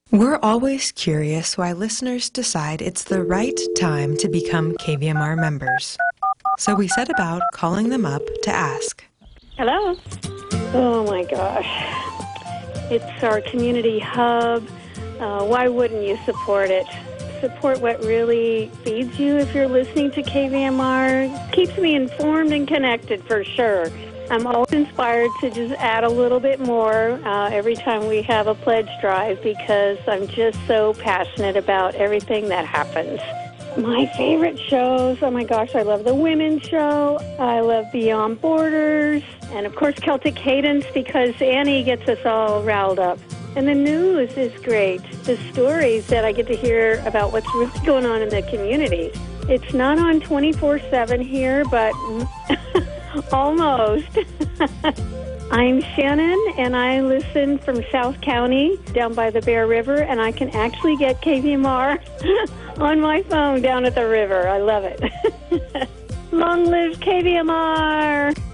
We're always curious why listeners decide it's the right time to become KVMR members. So we set about calling them up to ask. Hello? Oh my gosh. It's our community hub. Why wouldn't you support it? Support what really feeds you if you're listening to KVMR. Keeps me informed and connected for sure. I'm always inspired to just add a little bit more every time we have a pledge drive because I'm just so passionate about everything that happens. My favorite shows, oh my gosh, I love the Women's Show. I love Beyond Borders. And of course, Celtic Cadence because Annie gets us all riled up. And the news is great. The stories that I get to hear about what's really going on in the community. It's not on 24/7 here, but almost. I'm Shannon, and I listen from South County down by the Bear River, and I can actually get KVMR on my phone down at the river. I love it. Long live KVMR!